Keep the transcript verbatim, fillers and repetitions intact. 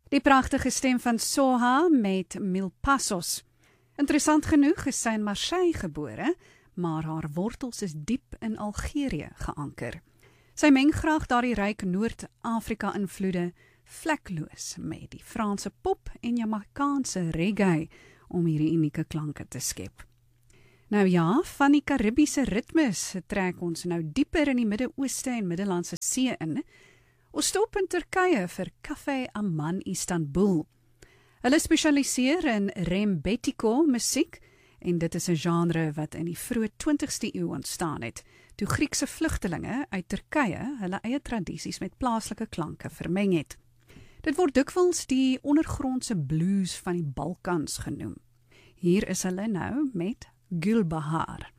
Die pragtige stem van Soha met Mil Passos. Interessant genoeg is sy in Marseille gebore, maar haar wortels is diep in Algerië geanker. Sy meng graag daardie ryk Noord-Afrika invloede vlekloos met die Franse pop en Jamaicaanse reggae om hierdie unieke klanke te skep. Nou ja, van die Karibiese ritmes trek ons nou dieper in die Midde-Ooste en Middellandse See in. Ons stop in Turkye vir Café Aman Istanbul. Hulle spesialiseer in Rembetiko musiek en dit is 'n genre wat in die vroeë twintigste eeu ontstaan het, toe Griekse vlugtelinge uit Turkye hulle eie tradisies met plaaslike klanke vermeng het. Dit word dikwels die ondergrondse blues van die Balkans genoem. Hier is hulle nou met Gulbahar.